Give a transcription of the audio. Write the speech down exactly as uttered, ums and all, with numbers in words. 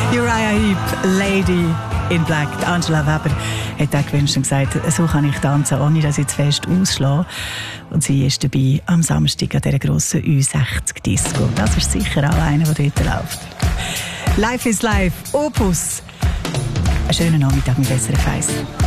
Uriah Heep, Lady in Black. Angela Weber hat auch gewünscht und gesagt, so kann ich tanzen, ohne dass ich zu fest ausschlage. Und sie ist dabei am Samstag an dieser grossen Ü sechzig Disco. Das ist sicher auch einer, der dort läuft. Life is Life, Opus. Einen schönen Nachmittag mit S R F eins.